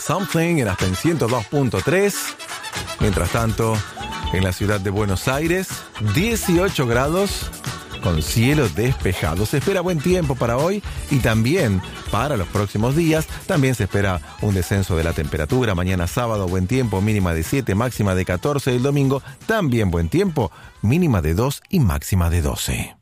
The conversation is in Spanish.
Something en hasta en 102.3. Mientras tanto, en la ciudad de Buenos Aires, 18 grados con cielo despejado. Se espera buen tiempo para hoy y también para los próximos días. También se espera un descenso de la temperatura. Mañana sábado, buen tiempo, mínima de 7, máxima de 14. El domingo, también buen tiempo, mínima de 2 y máxima de 12.